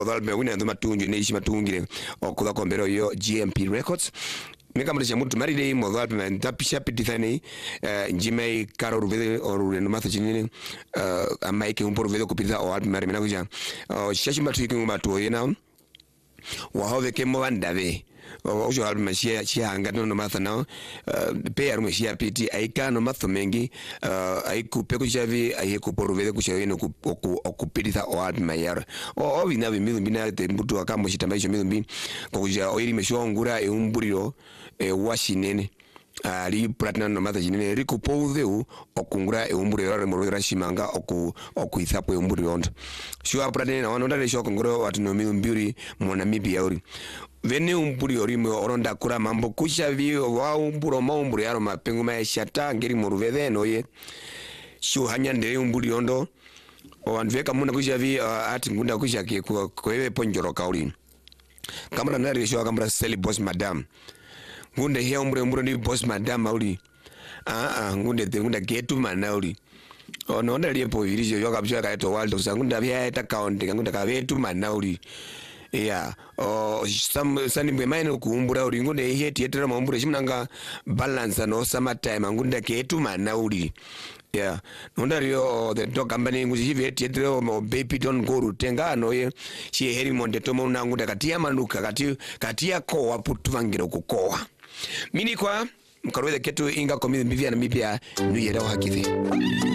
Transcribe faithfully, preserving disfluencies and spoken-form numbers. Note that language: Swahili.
Odhalme wina ndo matungi neishi matungire okuza kombero yo G M P Records. Mika mrisha mutu maride mo odhalme ntapisha pitithani njime karo ruvede oru no matho chinini amaike umpo ruvede kupitha o alpi mari minakuja. Shashi matu hiki ngumatu oyena wahove kemo wandave. Ojo alpi mashia shia angano no matho nao pe arume shia piti aika no matho mengi aiku peku chavi aiku poruvede kushawino okupititha o alpi mayara. O ovi navi milu bina te mbutu wakamo shitambaisho milu bina kukuja oiri meshuwa ngura e umburiro e washinene ali platinum no matha jinene riku poudheu okungura e umburiro re morogera shimanga oku okuithapo e umburiro ondo shuwa platinum na wanonda le shoko ngoro watu no milu mbiri mona mibi yauri vene umburi orime oronda kura mambo kusha vi wa umburo ma umburi yaro mapengu ma shata ngiri moruvede no ye shu hanya ndere umburi ondo o anveka muna kusha vi ati ngunda kusha ke kwewe ponjoro kauri kamera nari shu kamera seli boss madam ngunde hiya umburi umburi ni boss madam auri ah ah ngunde te ngunda getu manauri ono ndali epo virisho yoka bishwa kaeto waldo sangunda bya eta account ngunda ka vetu manauri. Yeah, oh, some sani mbemaino kuumbura uri ngunde ihe tietera maumbura shimunanga balance no summertime ngunde ketu manauri. Yeah, nunda rio the dog company nguzi hivi tietera mo baby don't go rutenga no ye shi heri monde tomo nangunda katia manuka katia katia ko waputuvangira kukoa. Mini kwa mkarweze ketu inga komidi mbivya na mipya nuyera wakithi.